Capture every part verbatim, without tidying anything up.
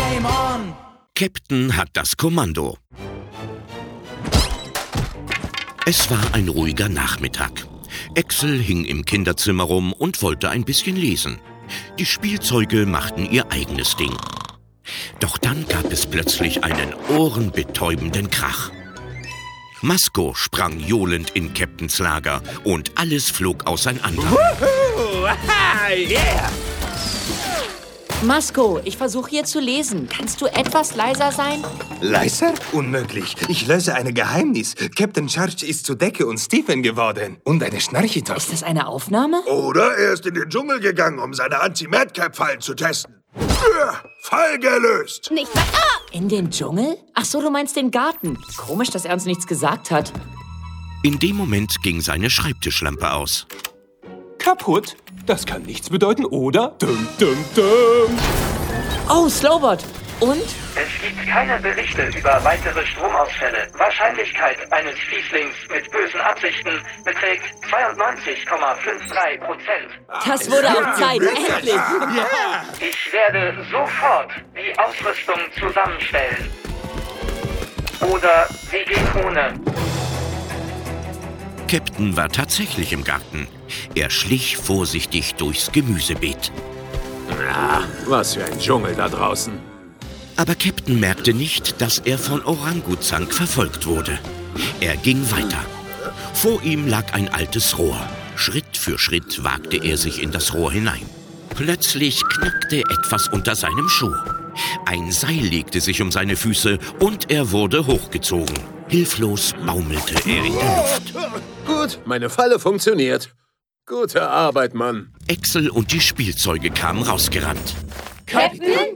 Game on! Captain hat das Kommando. Es war ein ruhiger Nachmittag. Axel hing im Kinderzimmer rum und wollte ein bisschen lesen. Die Spielzeuge machten ihr eigenes Ding. Doch dann gab es plötzlich einen ohrenbetäubenden Krach. Masko sprang johlend in Captains Lager und alles flog auseinander. Wuhu! Aha, yeah! Masko, ich versuche hier zu lesen. Kannst du etwas leiser sein? Leiser? Unmöglich. Ich löse ein Geheimnis. Captain Charge ist zu Decke und Stephen geworden. Und eine Schnarchitos. Ist das eine Aufnahme? Oder er ist in den Dschungel gegangen, um seine Anti-Madcap-Fallen zu testen. Fall gelöst. Nicht wahr? Ah! In den Dschungel? Ach so, du meinst den Garten. Komisch, dass er uns nichts gesagt hat. In dem Moment ging seine Schreibtischlampe aus. Kaputt? Das kann nichts bedeuten, oder? Dum, dum, dum. Oh, Slowbot. Und? Es gibt keine Berichte über weitere Stromausfälle. Wahrscheinlichkeit eines Fiesling mit bösen Absichten beträgt zweiundneunzig Komma dreiundfünfzig Prozent. Das wurde auch Zeit, endlich. Yeah. Ich werde sofort die Ausrüstung zusammenstellen. Oder sie geht ohne. Captain war tatsächlich im Garten. Er schlich vorsichtig durchs Gemüsebeet. Na, was für ein Dschungel da draußen. Aber Captain merkte nicht, dass er von Orangutang verfolgt wurde. Er ging weiter. Vor ihm lag ein altes Rohr. Schritt für Schritt wagte er sich in das Rohr hinein. Plötzlich knackte etwas unter seinem Schuh. Ein Seil legte sich um seine Füße und er wurde hochgezogen. Hilflos baumelte er in der Luft. Gut, meine Falle funktioniert. Gute Arbeit, Mann. Axel und die Spielzeuge kamen rausgerannt. Captain?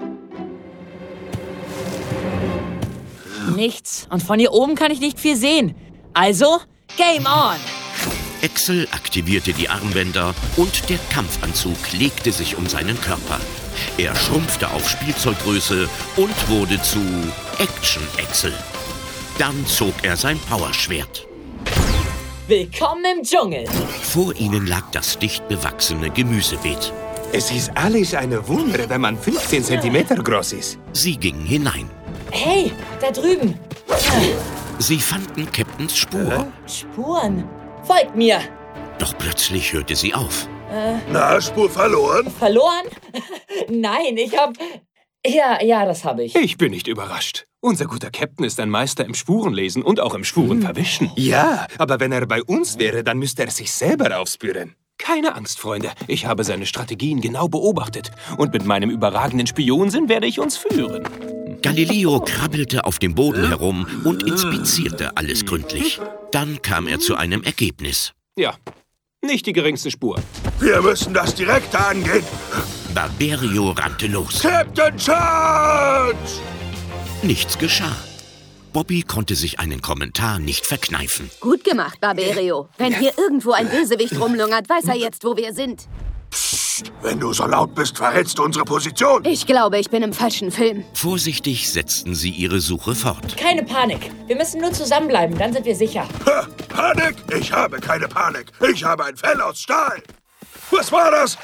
Nichts. Und von hier oben kann ich nicht viel sehen. Also, Game on! Axel aktivierte die Armbänder und der Kampfanzug legte sich um seinen Körper. Er schrumpfte auf Spielzeuggröße und wurde zu Action Axel. Dann zog er sein Powerschwert. Willkommen im Dschungel. Vor ihnen lag das dicht bewachsene Gemüsebeet. Es ist alles eine Wunder, wenn man fünfzehn Zentimeter groß ist. Sie gingen hinein. Hey, da drüben. Sie fanden Captains Spur. Spuren. Folgt mir. Doch plötzlich hörte sie auf. Äh, Na, Spur verloren? Verloren? Nein, ich hab... Ja, ja, das habe ich. Ich bin nicht überrascht. Unser guter Captain ist ein Meister im Spurenlesen und auch im Spurenverwischen. Ja, aber wenn er bei uns wäre, dann müsste er sich selber aufspüren. Keine Angst, Freunde. Ich habe seine Strategien genau beobachtet. Und mit meinem überragenden Spionsinn werde ich uns führen. Galileo krabbelte auf dem Boden herum und inspizierte alles gründlich. Dann kam er zu einem Ergebnis. Ja, nicht die geringste Spur. Wir müssen das direkt angehen. Barberio rannte los. Captain Charge! Nichts geschah. Bobby konnte sich einen Kommentar nicht verkneifen. Gut gemacht, Barberio. Wenn hier irgendwo ein Bösewicht rumlungert, weiß er jetzt, wo wir sind. Psst, wenn du so laut bist, verrätst du unsere Position. Ich glaube, ich bin im falschen Film. Vorsichtig setzten sie ihre Suche fort. Keine Panik. Wir müssen nur zusammenbleiben, dann sind wir sicher. Ha, Panik? Ich habe keine Panik. Ich habe ein Fell aus Stahl. Was war das?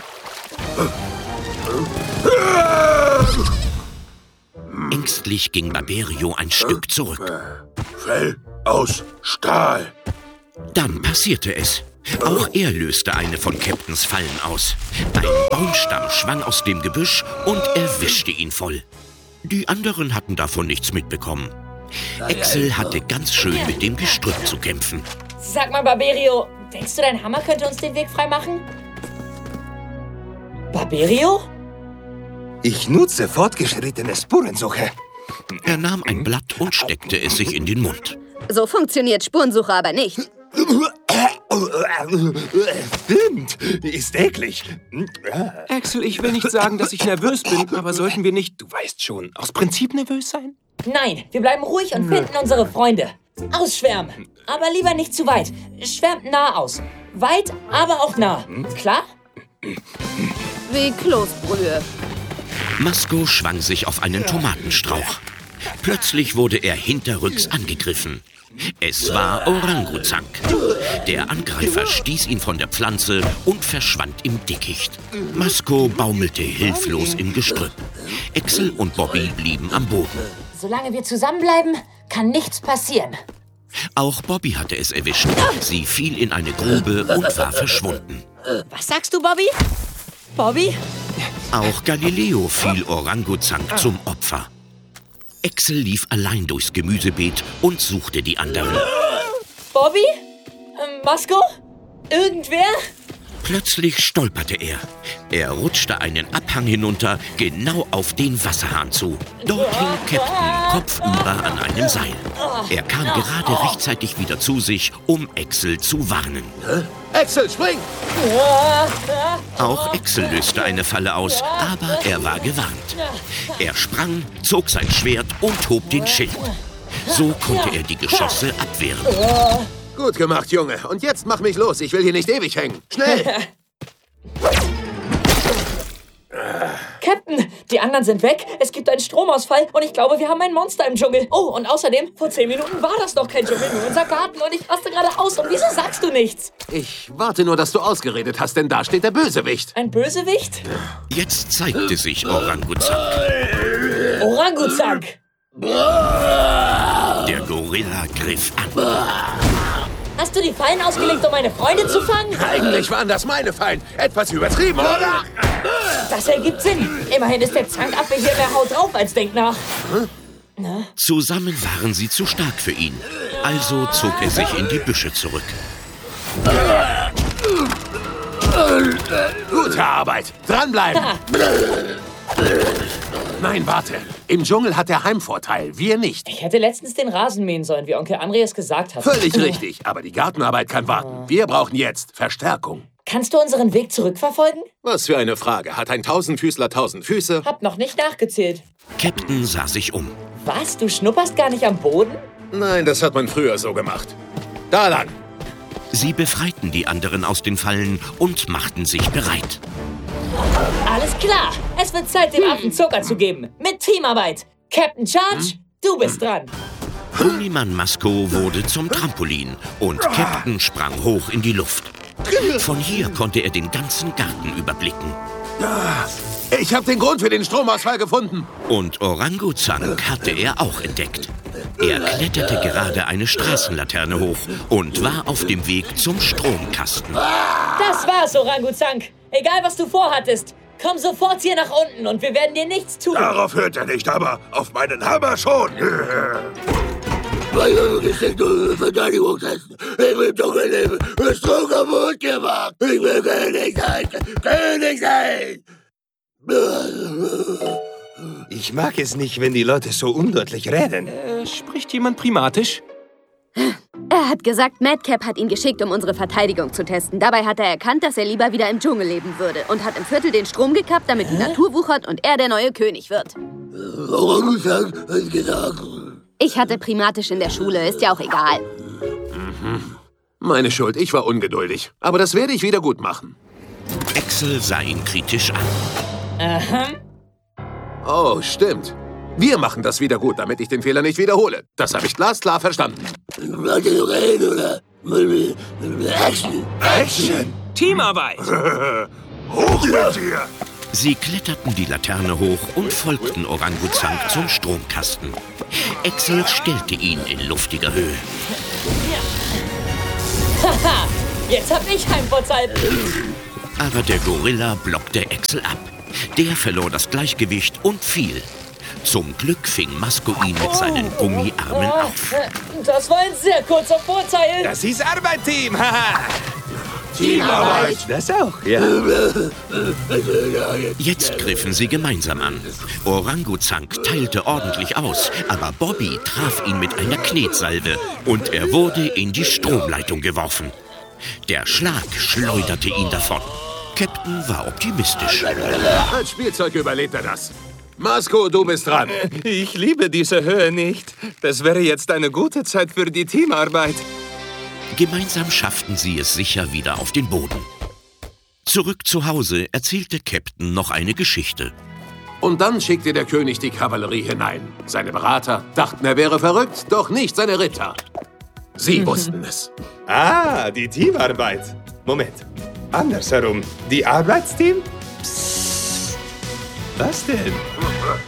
Ängstlich ging Barberio ein Stück zurück. Fell aus Stahl. Dann passierte es. Auch er löste eine von Captains Fallen aus. Ein Baumstamm schwang aus dem Gebüsch und erwischte ihn voll. Die anderen hatten davon nichts mitbekommen. Axel hatte ganz schön mit dem Gestrüpp zu kämpfen. Sag mal, Barberio, denkst du, dein Hammer könnte uns den Weg freimachen? Barberio? Ich nutze fortgeschrittene Spurensuche. Er nahm ein Blatt und steckte es sich in den Mund. So funktioniert Spurensuche aber nicht. Stimmt, ist eklig. Axel, ich will nicht sagen, dass ich nervös bin, aber sollten wir nicht, du weißt schon, aus Prinzip nervös sein? Nein, wir bleiben ruhig und finden unsere Freunde. Ausschwärmen, aber lieber nicht zu weit. Schwärmt nah aus. Weit, aber auch nah. Klar? Wie Kloßbrühe. Masko schwang sich auf einen Tomatenstrauch. Plötzlich wurde er hinterrücks angegriffen. Es war Oranguzank. Der Angreifer stieß ihn von der Pflanze und verschwand im Dickicht. Masko baumelte hilflos im Gestrüpp. Axel und Bobby blieben am Boden. Solange wir zusammenbleiben, kann nichts passieren. Auch Bobby hatte es erwischt. Sie fiel in eine Grube und war verschwunden. Was sagst du, Bobby? Bobby? Auch Galileo fiel Oranguzank zum Opfer. Axel lief allein durchs Gemüsebeet und suchte die anderen. Bobby? Ähm, Masko? Irgendwer? Plötzlich stolperte er. Er rutschte einen Abhang hinunter, genau auf den Wasserhahn zu. Dort hing Captain kopfüber an einem Seil. Er kam gerade rechtzeitig wieder zu sich, um Axel zu warnen. Axel, spring! Auch Axel löste eine Falle aus, aber er war gewarnt. Er sprang, zog sein Schwert und hob den Schild. So konnte er die Geschosse abwehren. Gut gemacht, Junge. Und jetzt mach mich los. Ich will hier nicht ewig hängen. Schnell! Captain, die anderen sind weg, es gibt einen Stromausfall und ich glaube, wir haben ein Monster im Dschungel. Oh, und außerdem, vor zehn Minuten war das doch kein Dschungel, nur unser Garten und ich raste gerade aus. Und wieso sagst du nichts? Ich warte nur, dass du ausgeredet hast, denn da steht der Bösewicht. Ein Bösewicht? Jetzt zeigte sich Oranguzank. Oranguzank! Der Gorilla griff an. Hast du die Fallen ausgelegt, um meine Freunde zu fangen? Eigentlich waren das meine Fallen. Etwas übertrieben, oder? Das ergibt Sinn. Immerhin ist der Zankapfel hier mehr Haut drauf als denkt nach. Hm? Zusammen waren sie zu stark für ihn. Also zog er sich in die Büsche zurück. Gute Arbeit. Dranbleiben. Nein, warte. Im Dschungel hat er Heimvorteil, wir nicht. Ich hätte letztens den Rasen mähen sollen, wie Onkel André es gesagt hat. Völlig richtig, aber die Gartenarbeit kann warten. Wir brauchen jetzt Verstärkung. Kannst du unseren Weg zurückverfolgen? Was für eine Frage. Hat ein Tausendfüßler tausend Füße? Hab noch nicht nachgezählt. Captain sah sich um. Was? Du schnupperst gar nicht am Boden? Nein, das hat man früher so gemacht. Da lang. Sie befreiten die anderen aus den Fallen und machten sich bereit. Alles klar. Es wird Zeit, dem Affen Zucker zu geben. Mit Teamarbeit. Captain Charge, du bist dran. Gummimann Masko wurde zum Trampolin und Captain sprang hoch in die Luft. Von hier konnte er den ganzen Garten überblicken. Ich habe den Grund für den Stromausfall gefunden. Und Oranguzank hatte er auch entdeckt. Er kletterte gerade eine Straßenlaterne hoch und war auf dem Weg zum Stromkasten. Das war's, Oranguzank. Egal, was du vorhattest. Komm sofort hier nach unten und wir werden dir nichts tun. Darauf hört er nicht, aber auf meinen Hammer schon. Verteidigungstesten. Ich will Dschungel leben. Ist so kaputt gemacht. Ich will König sein. König sein. Ich mag es nicht, wenn die Leute so undeutlich reden. Äh, spricht jemand Primatisch? Er hat gesagt, Madcap hat ihn geschickt, um unsere Verteidigung zu testen. Dabei hat er erkannt, dass er lieber wieder im Dschungel leben würde und hat im Viertel den Strom gekappt, damit die Natur wuchert und er der neue König wird. Oranguzank hat gesagt. Ich hatte Primatisch in der Schule, ist ja auch egal. Mhm. Meine Schuld, ich war ungeduldig. Aber das werde ich wieder gut machen. Axel sah ihn kritisch an. Aha. Oh, stimmt. Wir machen das wieder gut, damit ich den Fehler nicht wiederhole. Das habe ich glasklar verstanden. Action! Action! Teamarbeit! Hoch mit dir! Sie kletterten die Laterne hoch und folgten Oranguzank zum Stromkasten. Axel stellte ihn in luftiger Höhe. Haha, jetzt hab ich Heimvorteil. Aber der Gorilla blockte Axel ab. Der verlor das Gleichgewicht und fiel. Zum Glück fing Masko ihn mit seinen Gummiarmen auf. Das war ein sehr kurzer Vorteil. Das hieß Arbeit, Team. Teamarbeit. Das auch, ja. Jetzt griffen sie gemeinsam an. Oranguzank teilte ordentlich aus, aber Bobby traf ihn mit einer Knetsalve und er wurde in die Stromleitung geworfen. Der Schlag schleuderte ihn davon. Captain war optimistisch. Als Spielzeug überlebt er das. Masko, du bist dran. Ich liebe diese Höhe nicht. Das wäre jetzt eine gute Zeit für die Teamarbeit. Gemeinsam schafften sie es sicher wieder auf den Boden. Zurück zu Hause erzählte Captain noch eine Geschichte. Und dann schickte der König die Kavallerie hinein. Seine Berater dachten, er wäre verrückt, doch nicht seine Ritter. Sie wussten es. Ah, die Teamarbeit. Moment. Andersherum. Die Arbeitsteam? Psst. Was denn?